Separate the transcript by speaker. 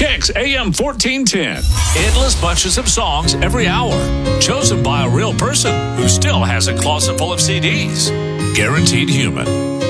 Speaker 1: Kicks AM 1410. Endless bunches of songs every hour. Chosen by a real person who still has a closet full of CDs. Guaranteed human.